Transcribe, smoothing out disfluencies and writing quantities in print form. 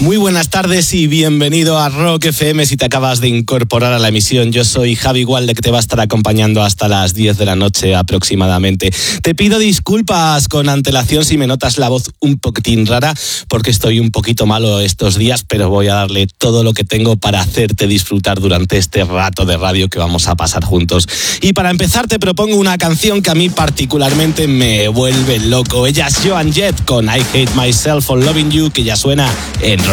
Muy buenas tardes y bienvenido a Rock FM si te acabas de incorporar a la emisión. Yo soy Javi Walde, que te va a estar acompañando hasta las 10 de la noche aproximadamente. Te pido disculpas con antelación si me notas la voz un poquitín rara, porque estoy un poquito malo estos días, pero voy a darle todo lo que tengo para hacerte disfrutar durante este rato de radio que vamos a pasar juntos. Y para empezar te propongo una canción que a mí particularmente me vuelve loco. Ella es Joan Jett con I Hate Myself for Loving You, que ya suena en Rock